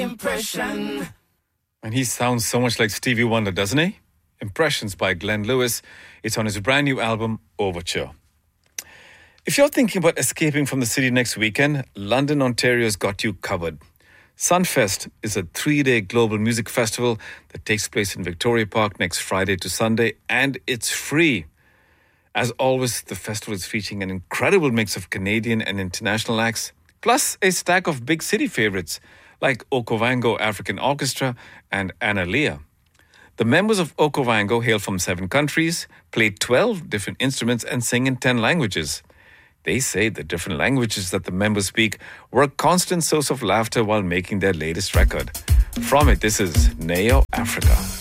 Impression. And he sounds so much like Stevie Wonder, doesn't he? Impressions by Glenn Lewis. It's on his brand new album, Overture. If you're thinking about escaping from the city next weekend, London, Ontario's got you covered. Sunfest is a 3-day global music festival that takes place in Victoria Park next Friday to Sunday, and it's free. As always, the festival is featuring an incredible mix of Canadian and international acts, plus a stack of big city favourites like Okovango African Orchestra and Analia. The members of Okovango hail from 7 countries, play 12 different instruments and sing in 10 languages. They say the different languages that the members speak were a constant source of laughter while making their latest record. From it, this is Neo Africa.